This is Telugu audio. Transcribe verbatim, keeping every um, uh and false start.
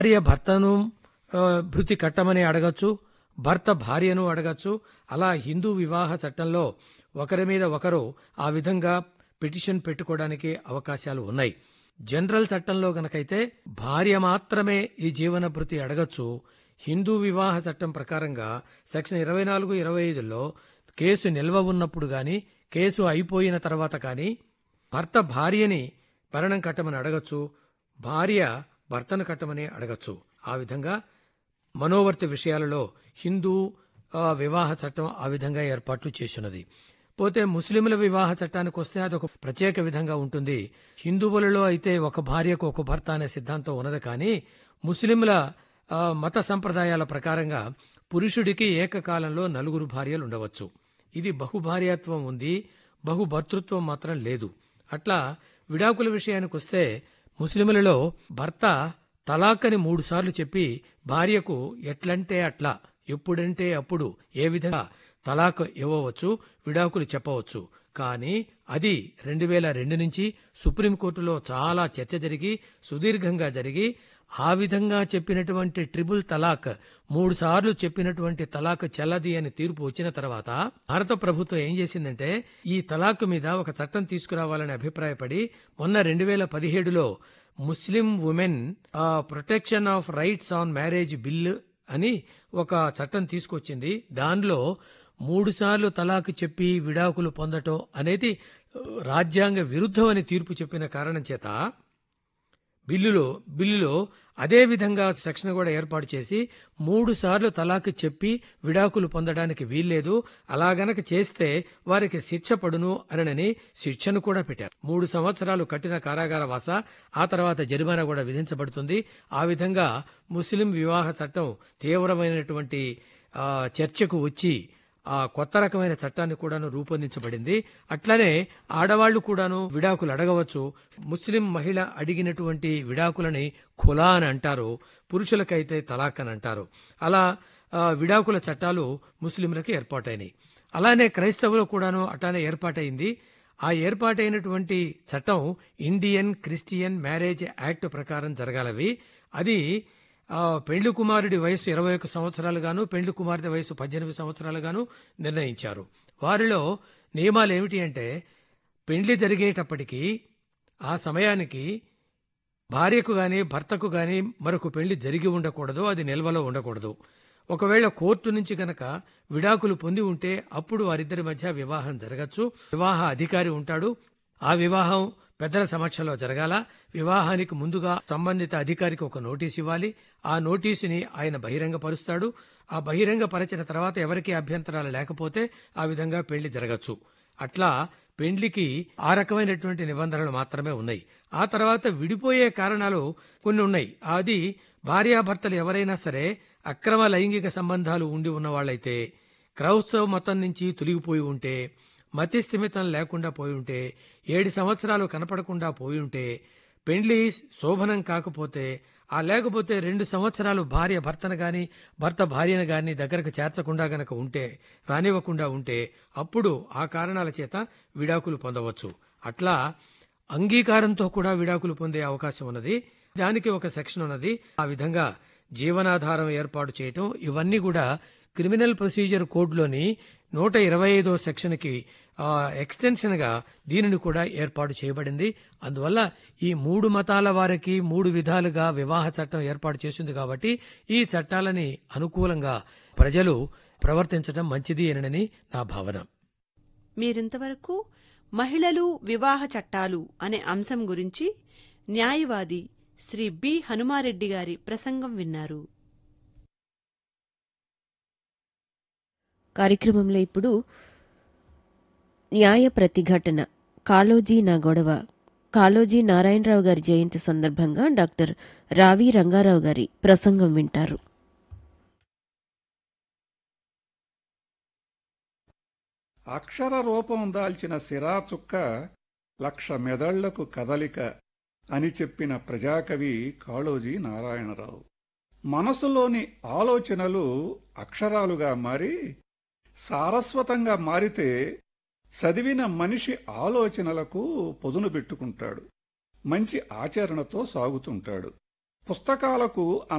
భార్య భర్తను ఆ, భృతి కట్టమని అడగచ్చు, భర్త భార్యను అడగచ్చు. అలా హిందూ వివాహ చట్టంలో ఒకరి మీద ఒకరు ఆ విధంగా పిటిషన్ పెట్టుకోవడానికి అవకాశాలు ఉన్నాయి. జనరల్ చట్టంలో గనకైతే భార్య మాత్రమే ఈ జీవన భృతి అడగచ్చు. హిందూ వివాహ చట్టం ప్రకారంగా సెక్షన్ ఇరవై నాలుగు ఇరవై ఐదులో కేసు నిల్వ ఉన్నప్పుడు గాని, కేసు అయిపోయిన తర్వాత కానీ భర్త భార్యని భరణం కట్టమని అడగచ్చు, భార్య భర్తను కట్టమని అడగచ్చు. ఆ విధంగా మనోవర్తి విషయాలలో హిందూ ఆ, వివాహ చట్టం ఆ విధంగా ఏర్పాట్లు చేసినది. పోతే ముస్లింల వివాహ చట్టానికి వస్తే అదొక ప్రత్యేక విధంగా ఉంటుంది. హిందువులలో అయితే ఒక భార్యకు ఒక భర్త అనే సిద్ధాంతం ఉన్నది. కానీ ముస్లింల ఆ, మత సంప్రదాయాల ప్రకారంగా పురుషుడికి ఏకకాలంలో నలుగురు భార్యలు ఉండవచ్చు. ఇది బహుభార్యాత్వం ఉంది, బహుభర్తృత్వం మాత్రం లేదు. అట్లా విడాకుల విషయానికి వస్తే ముస్లింలలో భర్త తలాక్ అని మూడు సార్లు చెప్పి భార్యకు ఎట్లంటే అట్లా, ఎప్పుడంటే అప్పుడు ఏ విధంగా తలాక్ ఇవ్వవచ్చు, విడాకులు చెప్పవచ్చు. కానీ అది రెండు వేల రెండు నుంచి సుప్రీంకోర్టులో చాలా చర్చ జరిగి సుదీర్ఘంగా జరిగి ఆ విధంగా చెప్పినటువంటి ట్రిపుల్ తలాక్, మూడు సార్లు చెప్పినటువంటి తలాక్ చెల్లది అని తీర్పు వచ్చిన తర్వాత భారత ప్రభుత్వం ఏం చేసిందంటే ఈ తలాక్ మీద ఒక చట్టం తీసుకురావాలని అభిప్రాయపడి మొన్న రెండు వేల పదిహేడులో ముస్లిం women protection of rights on marriage bill అని ఒక చట్టం తీసుకొచ్చింది. దానిలో మూడు సార్లు తలాక్ చెప్పి విడాకులు పొందటం అనేది రాజ్యాంగ విరుద్ధమని తీర్పు చెప్పిన కారణం చేత బిల్లులో బిల్లులో అదే విధంగా సెక్షన్ కూడా ఏర్పాటు చేసి మూడు సార్లు తలాక్ చెప్పి విడాకులు పొందడానికి వీల్లేదు, అలా గనక చేస్తే వారికి శిక్ష పడును అనని శిక్షను కూడా పెట్టారు. మూడు సంవత్సరాలు కఠిన కారాగార వాస, ఆ తర్వాత జరిమానా కూడా విధించబడుతుంది. ఆ విధంగా ముస్లిం వివాహ చట్టం తీవ్రమైనటువంటి ఆ, చర్చకు వచ్చి ఆ కొత్త రకమైన చట్టాన్ని కూడాను రూపొందించబడింది. అట్లనే ఆడవాళ్లు కూడాను విడాకులు అడగవచ్చు. ముస్లిం మహిళ అడిగినటువంటి విడాకులని ఖులా అని అంటారు, పురుషులకైతే తలాక్ అని అంటారు. అలా ఆ, విడాకుల చట్టాలు ముస్లింలకు ఏర్పాటైనాయి. అలానే క్రైస్తవులు కూడాను అట్లానే ఏర్పాటైంది. ఆ ఏర్పాటైనటువంటి చట్టం ఇండియన్ క్రిస్టియన్ మ్యారేజ్ యాక్ట్ ప్రకారం జరగాలవి. అది ఆ, పెండ్లి కుమారుడి వయసు ఇరవై ఒక్క సంవత్సరాలుగాను, పెండ్లి కుమార్తె వయసు పద్దెనిమిది సంవత్సరాలుగాను నిర్ణయించారు. వారిలో నియమాలు ఏమిటి అంటే పెండ్లి జరిగేటప్పటికీ ఆ సమయానికి భార్యకు గాని భర్తకు గాని మరొక పెళ్లి జరిగి ఉండకూడదు, అది నిల్వలో ఉండకూడదు. ఒకవేళ కోర్టు నుంచి గనక విడాకులు పొంది ఉంటే అప్పుడు వారిద్దరి మధ్య వివాహం జరగచ్చు. వివాహ అధికారి ఉంటాడు. ఆ వివాహం పెద్దల సమక్షంలో జరగాల. వివాహానికి ముందుగా సంబంధిత అధికారికి ఒక నోటీసు ఇవ్వాలి. ఆ నోటీసుని ఆయన బహిరంగపరుస్తాడు. ఆ బహిరంగపరిచిన తర్వాత ఎవరికి అభ్యంతరాలు లేకపోతే ఆ విధంగా పెళ్లి జరగచ్చు. అట్లా పెండ్లికి ఆ రకమైనటువంటి నిబంధనలు మాత్రమే ఉన్నాయి. ఆ తర్వాత విడిపోయే కారణాలు కొన్ని ఉన్నాయి. అది భార్యాభర్తలు ఎవరైనా సరే అక్రమ లైంగిక సంబంధాలు ఉండి ఉన్నవాళ్లైతే, క్రైస్తవ మతం నుంచి తొలగిపోయి ఉంటే, మతి స్థిమితం లేకుండా పోయి ఉంటే, ఏడు సంవత్సరాలు కనపడకుండా పోయి ఉంటే, పెండ్లి శోభనం కాకపోతే, ఆ లేకపోతే రెండు సంవత్సరాలు భార్య భర్తను గాని భర్త భార్యను గాని దగ్గరకు చేర్చకుండా గనక ఉంటే, రానివ్వకుండా ఉంటే, అప్పుడు ఆ కారణాల చేత విడాకులు పొందవచ్చు. అట్లా అంగీకారంతో కూడా విడాకులు పొందే అవకాశం ఉన్నది. దానికి ఒక సెక్షన్ ఉన్నది. ఆ విధంగా జీవనాధారం ఏర్పాటు చేయటం, ఇవన్నీ కూడా క్రిమినల్ ప్రొసీజర్ కోడ్లోని నూట ఇరవై ఐదో సెక్షన్కి ఎక్స్టెన్షన్ గా దీనిని కూడా ఏర్పాటు చేయబడింది. అందువల్ల ఈ మూడు మతాల వారికి మూడు విధాలుగా వివాహ చట్టం ఏర్పాటు చేసింది. కాబట్టి ఈ చట్టాలని అనుకూలంగా ప్రజలు ప్రవర్తించడం మంచిది అనని నా భావన. మీరింతవరకు మహిళలు వివాహ చట్టాలు అనే అంశం గురించి న్యాయవాది శ్రీ బి హనుమారెడ్డి గారి ప్రసంగం విన్నారు. కార్యక్రమంలో ఇప్పుడు న్యాయ ప్రతిఘటన కాళోజీ నా గొడవ, కాళోజీ నారాయణరావు గారి జయంతి సందర్భంగా డాక్టర్ రావి రంగారావు గారి ప్రసంగం వింటారు. అక్షర రూపం దాల్చిన సిరాచుక్క లక్ష మెదళ్లకు కదలిక అని చెప్పిన ప్రజాకవి కాళోజీ నారాయణరావు. మనసులోని ఆలోచనలు అక్షరాలుగా మారి సారస్వతంగా మారితే చదివిన మనిషి ఆలోచనలకు పొదును పెట్టుకుంటాడు, మంచి ఆచరణతో సాగుతుంటాడు. పుస్తకాలకు